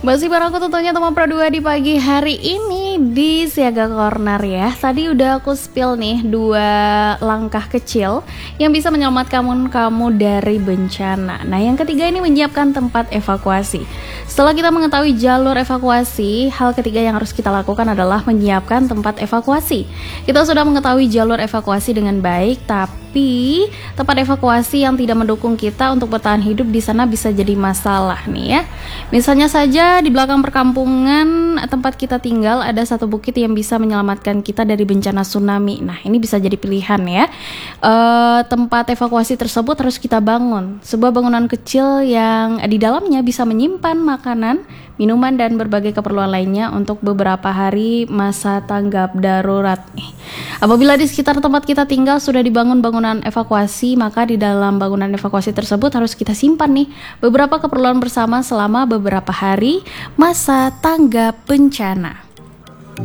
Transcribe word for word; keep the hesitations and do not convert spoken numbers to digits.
Masih bareng aku tentunya teman Pro dua di pagi hari ini di Siaga Corner ya. Tadi udah aku spill nih dua langkah kecil yang bisa menyelamatkan kamu, kamu dari bencana. Nah yang ketiga ini menyiapkan tempat evakuasi. Setelah kita mengetahui jalur evakuasi, hal ketiga yang harus kita lakukan adalah menyiapkan tempat evakuasi. Kita sudah mengetahui jalur evakuasi dengan baik, tapi tempat evakuasi yang tidak mendukung kita untuk bertahan hidup di sana bisa jadi masalah nih ya. Misalnya saja di belakang perkampungan tempat kita tinggal ada satu bukit yang bisa menyelamatkan kita dari bencana tsunami. Nah ini bisa jadi pilihan ya. E, tempat evakuasi tersebut harus kita bangun. Sebuah bangunan kecil yang di dalamnya bisa menyimpan makanan, minuman dan berbagai keperluan lainnya untuk beberapa hari masa tanggap darurat. Apabila di sekitar tempat kita tinggal sudah dibangun bangunan evakuasi, maka di dalam bangunan evakuasi tersebut harus kita simpan nih beberapa keperluan bersama selama beberapa hari masa tanggap bencana.